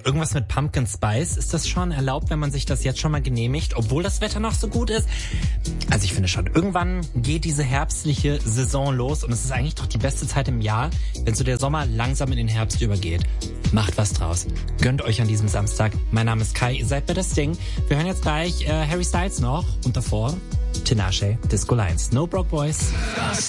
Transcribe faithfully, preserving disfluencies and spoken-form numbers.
irgendwas mit Pumpkin Spice. Ist das schon erlaubt, wenn man sich das jetzt schon mal genehmigt, obwohl das Wetter noch so gut ist? Also ich finde schon, irgendwann geht diese herbstliche Saison los und es ist eigentlich doch die beste Zeit im Jahr, wenn so der Sommer langsam in den Herbst übergeht. Macht was draus. Gönnt euch an diesem Samstag. Mein Name ist Kai, ihr seid bei das Ding. Wir hören jetzt gleich äh, Harry Styles noch und davor Tinashe, Disco Lines. No Broke Boys.